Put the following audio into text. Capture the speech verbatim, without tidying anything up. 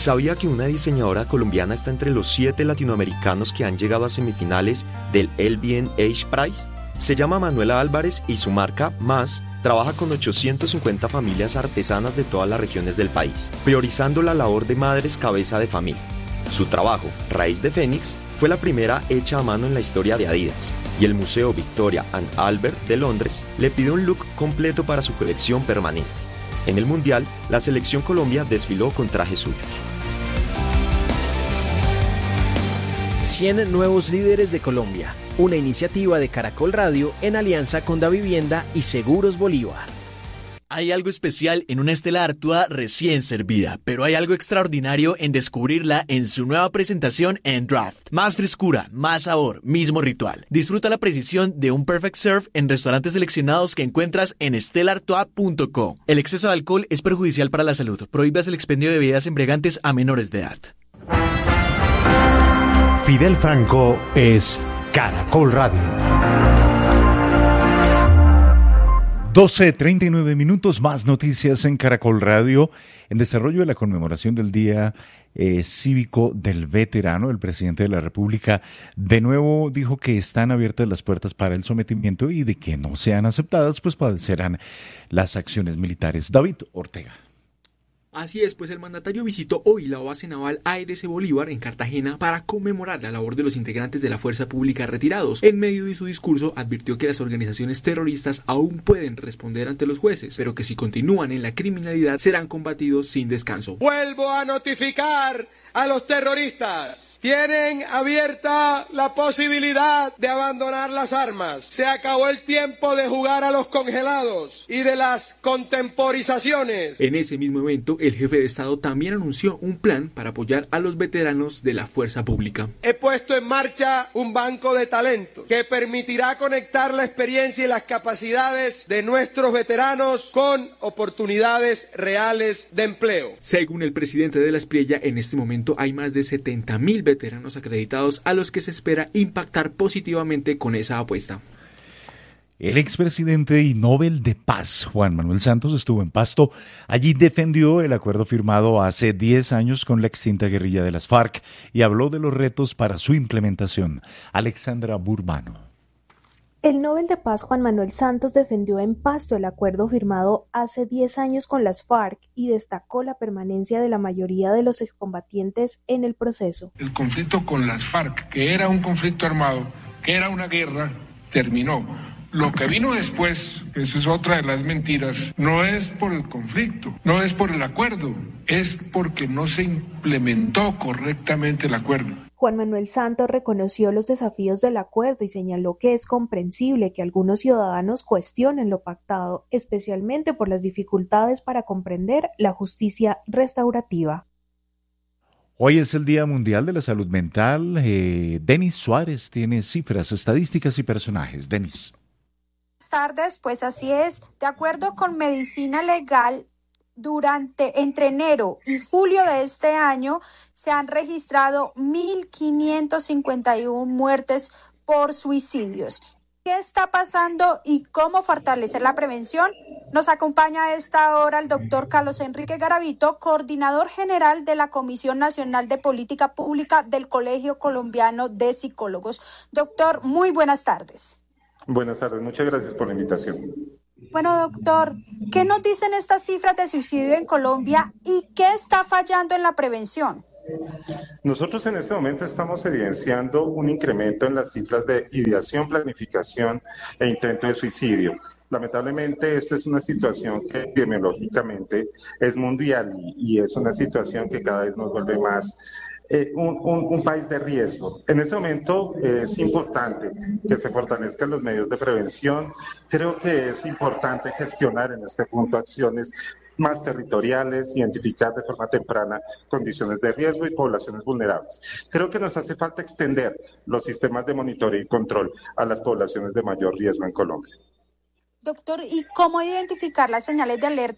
¿Sabía que una diseñadora colombiana está entre los siete latinoamericanos que han llegado a semifinales del L V N H Prize? Se llama Manuela Álvarez y su marca, Más, trabaja con ochocientas cincuenta familias artesanas de todas las regiones del país, priorizando la labor de madres cabeza de familia. Su trabajo, Raíz de Fénix, fue la primera hecha a mano en la historia de Adidas, y el Museo Victoria and Albert de Londres le pidió un look completo para su colección permanente. En el Mundial, la Selección Colombia desfiló con trajes suyos. cien nuevos líderes de Colombia, una iniciativa de Caracol Radio en alianza con Davivienda y Seguros Bolívar. Hay algo especial en una Stella Artois recién servida, pero hay algo extraordinario en descubrirla en su nueva presentación en Draft. Más frescura, más sabor, mismo ritual. Disfruta la precisión de un Perfect Serve en restaurantes seleccionados que encuentras en stella artois punto com. El exceso de alcohol es perjudicial para la salud. Prohíbas el expendio de bebidas embriagantes a menores de edad. Fidel Franco es Caracol Radio. doce treinta y nueve minutos, más noticias en Caracol Radio. En desarrollo de la conmemoración del Día eh, Cívico del Veterano, el presidente de la República de nuevo dijo que están abiertas las puertas para el sometimiento y de que no sean aceptadas, pues padecerán las acciones militares. David Ortega. Así es, pues el mandatario visitó hoy la base naval A R C Bolívar en Cartagena para conmemorar la labor de los integrantes de la fuerza pública retirados. En medio de su discurso advirtió que las organizaciones terroristas aún pueden responder ante los jueces, pero que si continúan en la criminalidad serán combatidos sin descanso. Vuelvo a notificar a los terroristas. Tienen abierta la posibilidad de abandonar las armas. Se acabó el tiempo de jugar a los congelados y de las contemporizaciones. En ese mismo evento, el jefe de Estado también anunció un plan para apoyar a los veteranos de la fuerza pública. He puesto en marcha un banco de talento que permitirá conectar la experiencia y las capacidades de nuestros veteranos con oportunidades reales de empleo. Según el presidente de la Espriella, en este momento hay más de setenta mil veteranos acreditados a los que se espera impactar positivamente con esa apuesta. El expresidente y Nobel de Paz, Juan Manuel Santos, estuvo en Pasto. Allí defendió el acuerdo firmado hace diez años con la extinta guerrilla de las FARC y habló de los retos para su implementación. Alexandra Burbano. El Nobel de Paz Juan Manuel Santos defendió en Pasto el acuerdo firmado hace diez años con las FARC y destacó la permanencia de la mayoría de los excombatientes en el proceso. El conflicto con las FARC, que era un conflicto armado, que era una guerra, terminó. Lo que vino después, esa es otra de las mentiras, no es por el conflicto, no es por el acuerdo, es porque no se implementó correctamente el acuerdo. Juan Manuel Santos reconoció los desafíos del acuerdo y señaló que es comprensible que algunos ciudadanos cuestionen lo pactado, especialmente por las dificultades para comprender la justicia restaurativa. Hoy es el Día Mundial de la Salud Mental. Eh, Denis Suárez tiene cifras, estadísticas y personajes. Denis. Buenas tardes, pues así es. De acuerdo con Medicina Legal, durante entre enero y julio de este año se han registrado mil quinientas cincuenta y una muertes por suicidios. ¿Qué está pasando y cómo fortalecer la prevención? Nos acompaña a esta hora el doctor Carlos Enrique Garavito, coordinador general de la Comisión Nacional de Política Pública del Colegio Colombiano de Psicólogos. Doctor, muy buenas tardes. Buenas tardes, muchas gracias por la invitación. Bueno, doctor, ¿qué nos dicen estas cifras de suicidio en Colombia y qué está fallando en la prevención? Nosotros en este momento estamos evidenciando un incremento en las cifras de ideación, planificación e intento de suicidio. Lamentablemente esta es una situación que epidemiológicamente es mundial y, y es una situación que cada vez nos vuelve más Eh, un, un, un país de riesgo. En este momento eh, es importante que se fortalezcan los medios de prevención. Creo que es importante gestionar en este punto acciones más territoriales, identificar de forma temprana condiciones de riesgo y poblaciones vulnerables. Creo que nos hace falta extender los sistemas de monitoreo y control a las poblaciones de mayor riesgo en Colombia. Doctor, ¿y cómo identificar las señales de alerta